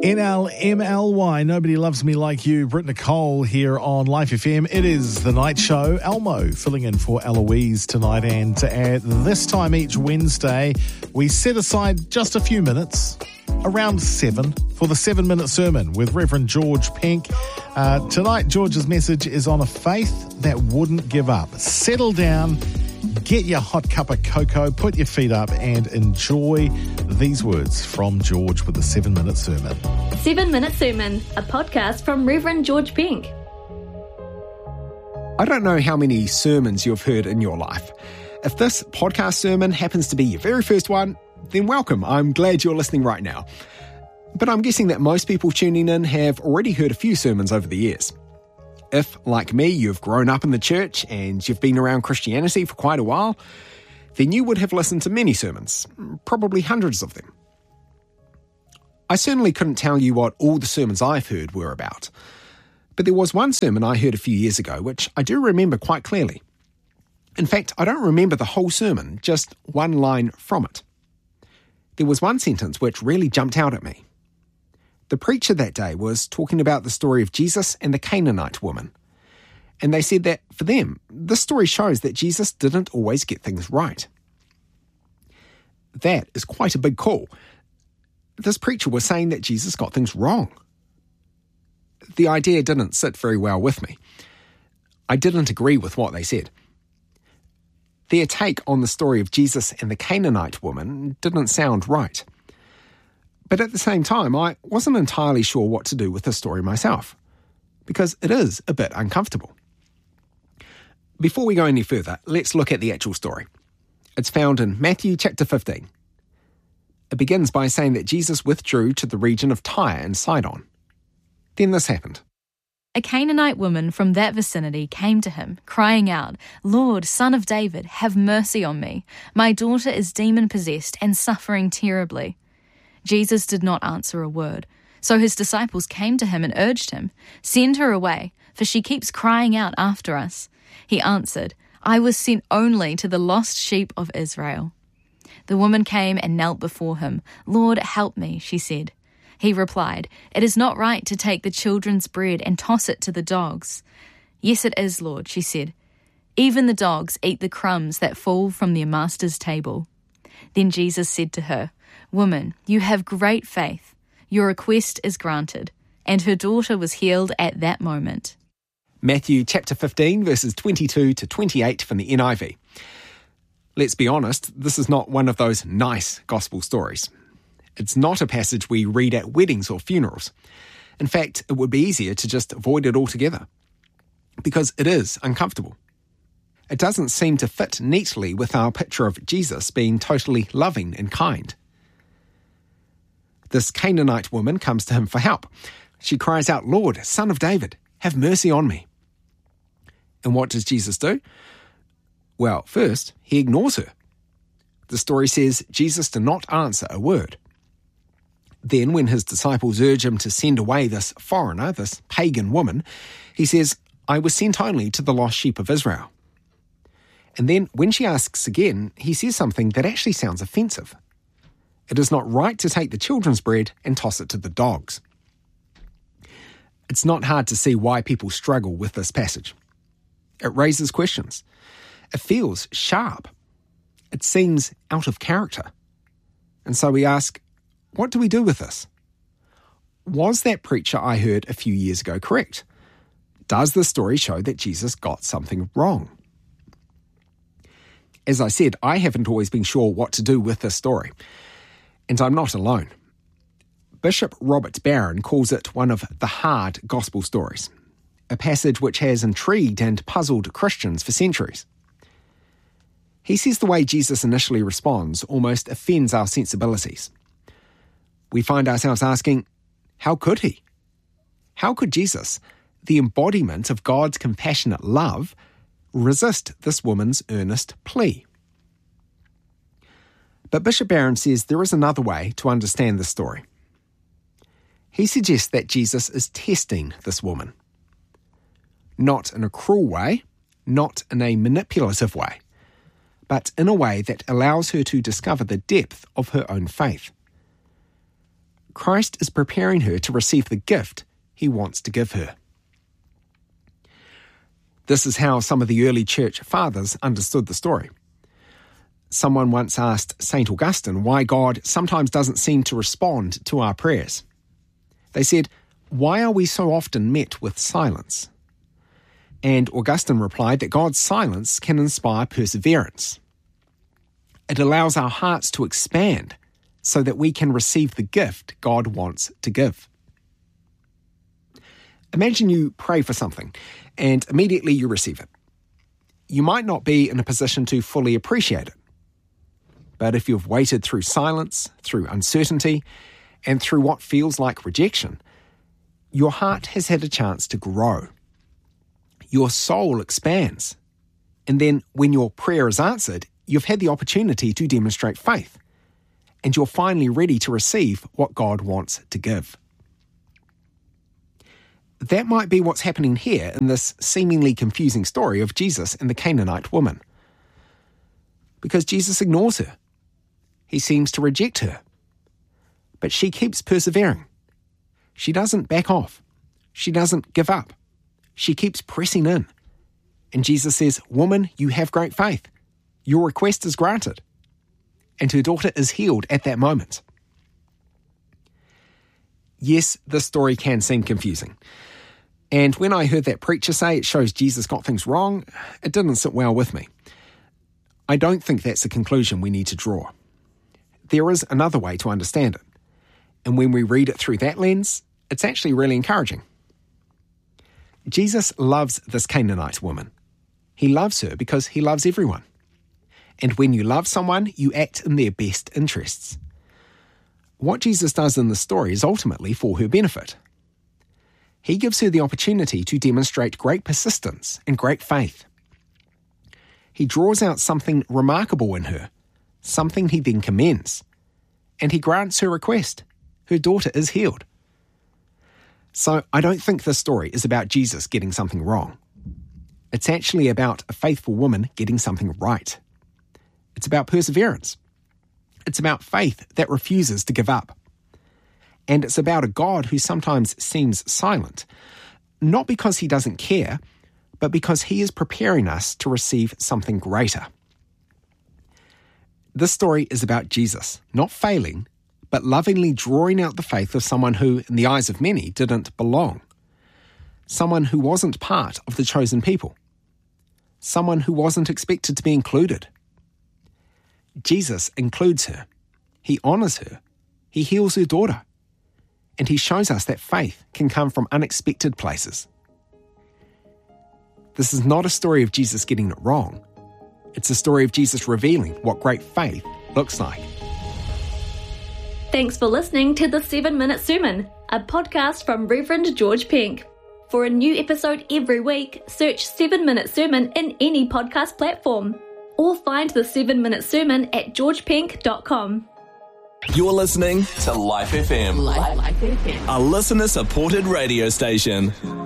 NLMLY, Nobody Loves Me Like You. Britt Nicole here on Life FM. It is the night show. Elmo filling in for Eloise tonight, and at this time each Wednesday, we set aside just a few minutes, around 7, for the 7-minute sermon with Reverend George Pink. Tonight, George's message is on a faith that wouldn't give up. Settle down, get your hot cup of cocoa, put your feet up, and enjoy these words from George with the 7-minute sermon. 7-Minute Sermon, a podcast from Reverend George Pink. I don't know how many sermons you've heard in your life. If this podcast sermon happens to be your very first one, then welcome. I'm glad you're listening right now. But I'm guessing that most people tuning in have already heard a few sermons over the years. If, like me, you've grown up in the church and you've been around Christianity for quite a while, then you would have listened to many sermons, probably hundreds of them. I certainly couldn't tell you what all the sermons I've heard were about, but there was one sermon I heard a few years ago which I do remember quite clearly. In fact, I don't remember the whole sermon, just one line from it. There was one sentence which really jumped out at me. The preacher that day was talking about the story of Jesus and the Canaanite woman. And they said that, for them, this story shows that Jesus didn't always get things right. That is quite a big call. This preacher was saying that Jesus got things wrong. The idea didn't sit very well with me. I didn't agree with what they said. Their take on the story of Jesus and the Canaanite woman didn't sound right. But at the same time, I wasn't entirely sure what to do with the story myself, because it is a bit uncomfortable. Before we go any further, let's look at the actual story. It's found in Matthew chapter 15. It begins by saying that Jesus withdrew to the region of Tyre and Sidon. Then this happened. A Canaanite woman from that vicinity came to him, crying out, "Lord, Son of David, have mercy on me. My daughter is demon-possessed and suffering terribly." Jesus did not answer a word, so his disciples came to him and urged him, "Send her away, for she keeps crying out after us." He answered, "I was sent only to the lost sheep of Israel." The woman came and knelt before him. "Lord, help me," she said. He replied, "It is not right to take the children's bread and toss it to the dogs." "Yes, it is, Lord," she said. "Even the dogs eat the crumbs that fall from their master's table." Then Jesus said to her, "Woman, you have great faith. Your request is granted." And her daughter was healed at that moment. Matthew chapter 15, verses 22 to 28 from the NIV. Let's be honest, this is not one of those nice gospel stories. It's not a passage we read at weddings or funerals. In fact, it would be easier to just avoid it altogether, because it is uncomfortable. It doesn't seem to fit neatly with our picture of Jesus being totally loving and kind. This Canaanite woman comes to him for help. She cries out, "Lord, Son of David, have mercy on me." And what does Jesus do? Well, first, he ignores her. The story says Jesus did not answer a word. Then, when his disciples urge him to send away this foreigner, this pagan woman, he says, "I was sent only to the lost sheep of Israel." And then, when she asks again, he says something that actually sounds offensive. It is not right to take the children's bread and toss it to the dogs. It's not hard to see why people struggle with this passage. It raises questions. It feels sharp. It seems out of character. And so we ask, what do we do with this? Was that preacher I heard a few years ago correct? Does the story show that Jesus got something wrong? As I said, I haven't always been sure what to do with this story. And I'm not alone. Bishop Robert Barron calls it one of the hard gospel stories, a passage which has intrigued and puzzled Christians for centuries. He says the way Jesus initially responds almost offends our sensibilities. We find ourselves asking, how could he? How could Jesus, the embodiment of God's compassionate love, resist this woman's earnest plea? But Bishop Barron says there is another way to understand this story. He suggests that Jesus is testing this woman. Not in a cruel way, not in a manipulative way, but in a way that allows her to discover the depth of her own faith. Christ is preparing her to receive the gift he wants to give her. This is how some of the early church fathers understood the story. Someone once asked St. Augustine why God sometimes doesn't seem to respond to our prayers. They said, "Why are we so often met with silence?" And Augustine replied that God's silence can inspire perseverance. It allows our hearts to expand so that we can receive the gift God wants to give. Imagine you pray for something and immediately you receive it. You might not be in a position to fully appreciate it. But if you've waited through silence, through uncertainty, and through what feels like rejection, your heart has had a chance to grow. Your soul expands. And then when your prayer is answered, you've had the opportunity to demonstrate faith. And you're finally ready to receive what God wants to give. That might be what's happening here in this seemingly confusing story of Jesus and the Canaanite woman. Because Jesus ignores her. He seems to reject her. But she keeps persevering. She doesn't back off. She doesn't give up. She keeps pressing in. And Jesus says, "Woman, you have great faith. Your request is granted." And her daughter is healed at that moment. Yes, this story can seem confusing. And when I heard that preacher say it shows Jesus got things wrong, it didn't sit well with me. I don't think that's the conclusion we need to draw. There is another way to understand it. And when we read it through that lens, it's actually really encouraging. Jesus loves this Canaanite woman. He loves her because he loves everyone. And when you love someone, you act in their best interests. What Jesus does in the story is ultimately for her benefit. He gives her the opportunity to demonstrate great persistence and great faith. He draws out something remarkable in her, something he then commends, and he grants her request. Her daughter is healed. So I don't think this story is about Jesus getting something wrong. It's actually about a faithful woman getting something right. It's about perseverance. It's about faith that refuses to give up. And it's about a God who sometimes seems silent, not because he doesn't care, but because he is preparing us to receive something greater. This story is about Jesus, not failing, but lovingly drawing out the faith of someone who, in the eyes of many, didn't belong. Someone who wasn't part of the chosen people. Someone who wasn't expected to be included. Jesus includes her. He honours her. He heals her daughter. And he shows us that faith can come from unexpected places. This is not a story of Jesus getting it wrong. It's a story of Jesus revealing what great faith looks like. Thanks for listening to the 7-Minute Sermon, a podcast from Reverend George Pink. For a new episode every week, search 7-Minute Sermon in any podcast platform, or find the 7-Minute Sermon at georgepink.com. You're listening to Life FM, a listener-supported radio station.